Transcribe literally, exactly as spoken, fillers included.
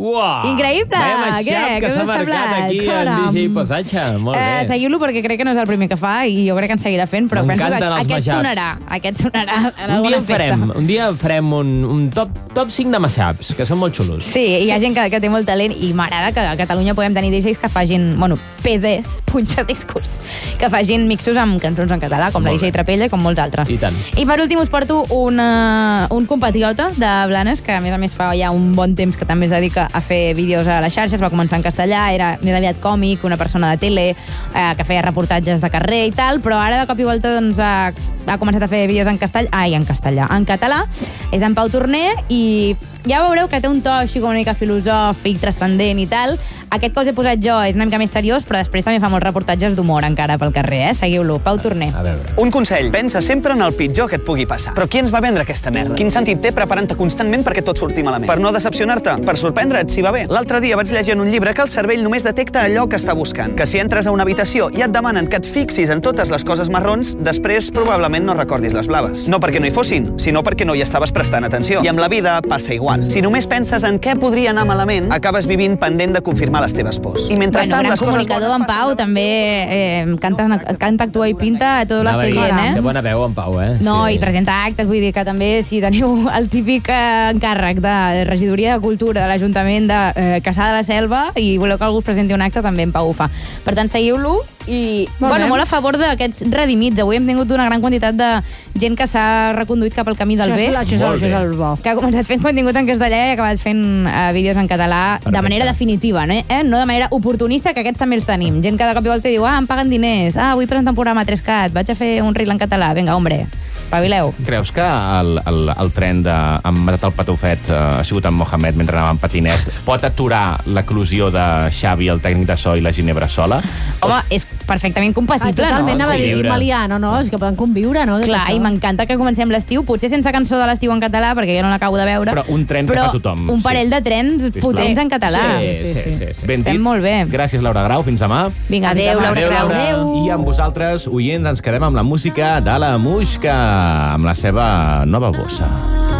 Uau! Increïble! Què? Què Que us s'ha ha marcat semblat? aquí en Caram. D J Passatge. Molt bé. Eh, Seguiu-lo perquè crec que no és el primer que fa i jo crec que en seguirà fent, però penso que M'encanten els aquest mashups. sonarà. Aquest sonarà en Un dia alguna en farem, festa. un dia farem un, un top, top cinc de mashups, que són molt xulos. Sí, hi ha gent que, que té molt talent i m'agrada que a Catalunya puguem tenir D Js que facin, bueno, P Ds, punxadiscos, que facin mixos amb cançons en català, com la Molt D J bé. Trapella i com molts altres. I tant. I per últim us porto una, un compatriota de Blanes, que a més a més fa ja un bon temps que també es dedica a fer vídeos a les xarxes, va començar en castellà, era més aviat còmic, una persona de tele, eh, que feia reportatges de carrer i tal, però ara de cop i volta doncs, ha, ha començat a fer vídeos en castellà, ai, en castellà, en català, és en Pau Torner i ja veureu que té un to així com una mica filosòfic, transcendent i tal. Aquest que us he posat jo és una mica més seriós, però després també fa molts reportatges d'humor encara pel carrer, eh? Seguiu-lo, Pau Torner. A veure. Un consell, pensa sempre en el pitjor que et pugui passar. Però qui ens va vendre aquesta merda? Quin sentit té preparant-te constantment perquè tot surti malament? Per no decepcionar-te? Per sorprendre't si va bé? L'altre dia vaig llegir en un llibre que el cervell només detecta allò que està buscant. Que si entres a una habitació i et demanen que et fixis en totes les coses marrons, després probablement no recordis les blaves. No perquè no hi fossin, sinó perquè no hi estaves prestant atenció. I amb la vida passa igual. Si només penses en què podria anar malament, acabes vivint pendent de confirmar les teves pors. I Bueno, mentrestant, gran les coses comunicador, en bones Pau, passen. també eh, canta, canta, actua i pinta, a tot lo Anava a hace dir, bien, eh? Que bona veu, en Pau, eh? No, Sí. i presenta actes, vull dir que també si teniu el típic eh, encàrrec de regidoria de cultura de l'Ajuntament de eh, Caçà de la Selva i voleu que algú us presenti un acte, també en Pau ho fa. Per tant, seguiu-lo i, Molt bueno, bé. molt a favor d'aquests redimits. Avui hem tingut una gran quantitat de gent que s'ha reconduït cap al camí del Això bé, és, això, és, Molt això és bé. el bo. que ha començat fent contingut en castellà i ha acabat fent uh, vídeos en català Perfecte. de manera definitiva, no? Eh? no de manera oportunista, que aquests també els tenim. Gent que de cop i volta diu, ah, em paguen diners, ah, vull presentar un programa a tres cat, vaig a fer un reel en català, vinga, hombre, espavileu. Creus que el, el, el tren de han matat el patufet eh, ha sigut en Mohamed mentre anava en patinet? Pot aturar l'eclusió de Xavi, el tècnic de so, i la Ginebra sola? Home, és perfectament Ah, compatible, totalment, no? anava a dir Equilibra. Malià, no, no, és que poden conviure, no? tot Clar, això. i m'encanta que comencem l'estiu, potser sense cançó de l'estiu en català, perquè jo no l'acabo de veure. Però un tren que però fa tothom, un sí. parell de trens Sisplau. potents en català. Sí, sí, sí. sí, sí. Ben Estem dit. molt bé. Gràcies, Laura Grau. Fins demà. Vinga, Adéu, fins demà. Laura Grau. Adéu. I amb vosaltres, oients, ens quedem amb la música de la Muixca, amb la seva nova bossa.